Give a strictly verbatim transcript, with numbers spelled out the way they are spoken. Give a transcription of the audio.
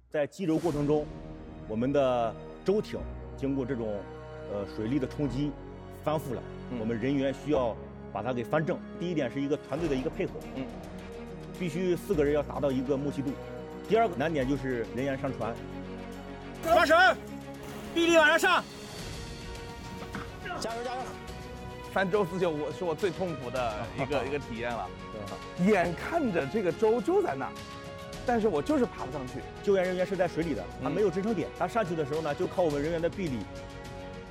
在击柔过程中，我们的舟艇经过这种呃水力的冲击翻覆了， 嗯、 我们人员需要把它给翻正。第一点是一个团队的一个配合，嗯，必须四个人要达到一个默契度。第二个难点就是人员上船，抓绳，臂力往上上， 加油加油！翻舟自救我是我最痛苦的一个一个体验了，眼看着这个舟就在那儿。但是我就是爬不上去， 救援人员是在水里的，他没有支撑点，他上去的时候呢，就靠我们人员的臂力